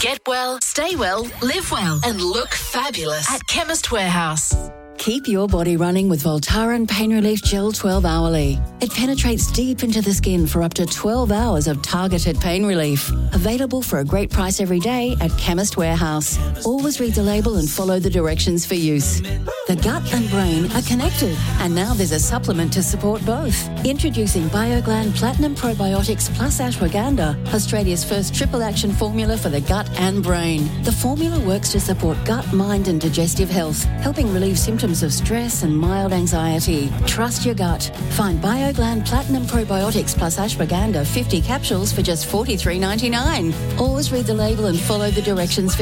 Get well, stay well, live well, and look fabulous at Chemist Warehouse. Keep your body running with Voltaren Pain Relief Gel 12 hourly. It penetrates deep into the skin for up to 12 hours of targeted pain relief. Available for a great price every day at Chemist Warehouse. Always read the label and follow the directions for use. The gut and brain are connected, and now there's a supplement to support both. Introducing BioGland Platinum Probiotics Plus Ashwagandha, Australia's first triple action formula for the gut and brain. The formula works to support gut, mind and digestive health, helping relieve symptoms of stress and mild anxiety. Trust your gut. Find BioGland Platinum Probiotics Plus Ashwagandha 50 capsules for just $43.99. Always read the label and follow the directions for